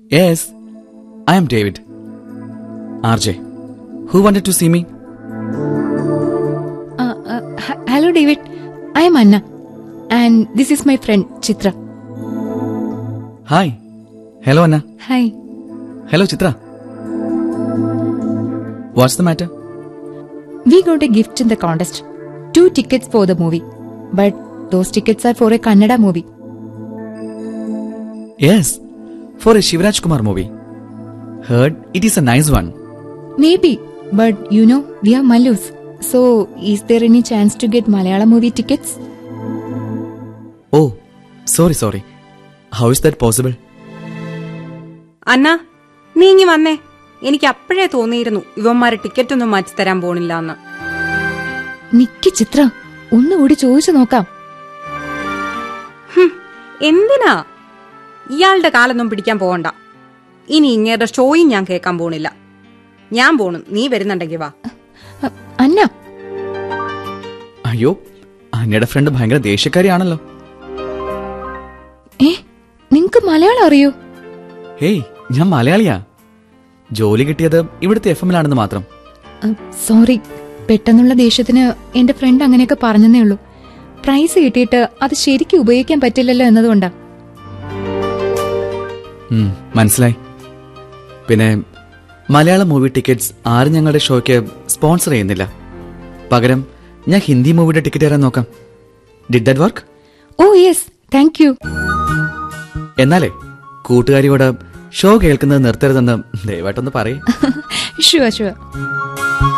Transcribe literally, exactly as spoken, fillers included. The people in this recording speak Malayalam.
Yes, I am David. R J. Who wanted to see me? Uh, uh, h- hello, David. I am Anna. And this is my friend, Chitra. Hi. Hello, Anna. Hi. Hello, Chitra. What's the matter? We got a gift in the contest. Two tickets for the movie. But those tickets are for a Kannada movie. Yes, for a Shivraj Kumar movie. Heard it is a nice one. Maybe. But you know, we are Mallus. So, is there any chance to get Malayalam movie tickets? Oh, sorry, sorry. How is that possible? അന്ന, നീ ഇങ്ങി വന്നേ. എനിക്ക് അപ്പോഴേ തോന്നിയിരുന്നു ഇവന്മാര് ടിക്കറ്റ് ഒന്നും മാറ്റി തരാൻ പോണില്ല എന്ന്. നിക്ക് ചിത്ര, ഒന്നുകൂടി ചോദിച്ചു നോക്കാം. എന്തിനാ? ഇയാളുടെ കാലൊന്നും പിടിക്കാൻ പോകണ്ട. ഇനി ഇങ്ങേരുടെ ഷോയും ഞാൻ കേൾക്കാൻ പോണില്ല. ഞാൻ പോണു, നീ വരുന്നുണ്ടെങ്കിൽ വാ. അന്ന. അയ്യോ, അന്നയുടെ ഫ്രണ്ട് ഭയങ്കര ദേഷ്യക്കാരിയാണല്ലോ. ഏ, നിങ്ങക്ക് മലയാളം അറിയോ? ഹേയ്, ഞാൻ മലയാളിയാ. ജോലി കിട്ടിയത് ഇവിടുത്തെ എഫ് എമ്മിലാണെന്ന് മാത്രം. സോറി, പെട്ടെന്നുള്ള ദേഷ്യത്തിന് എന്റെ ഫ്രണ്ട് അങ്ങനെയൊക്കെ പറഞ്ഞതേ ഉള്ളൂ. പ്രൈസ് കിട്ടിയിട്ട് അത് ശരിക്കും ഉപയോഗിക്കാൻ പറ്റില്ലല്ലോ എന്നതുകൊണ്ടാ. മനസ്സിലായി. പിന്നെ മലയാളം മൂവി ടിക്കറ്റ്സ് ആരും ഞങ്ങളുടെ ഷോയ്ക്ക് സ്പോൺസർ ചെയ്യുന്നില്ല. പകരം ഞാൻ ഹിന്ദി മൂവിയുടെ ടിക്കറ്റ് തരാൻ നോക്കാം. Did that work? Oh yes, thank you. എന്നാലേ കൂട്ടുകാരിയോട് ഷോ കേൾക്കുന്നത് നിർത്തരുതെന്ന് ദയവായിട്ടൊന്ന് പറയേ. Sure sure.